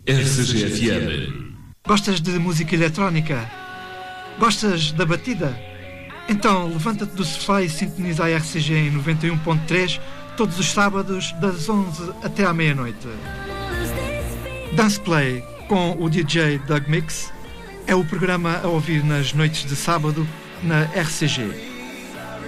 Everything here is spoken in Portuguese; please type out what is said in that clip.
RCG-FM. Gostas de música eletrónica? Gostas da batida? Então levanta-te do sofá e sintoniza a RCG em 91.3 todos os sábados das 11 até à meia-noite. Dance Play com o DJ Doug Mix é o programa a ouvir nas noites de sábado na RCG.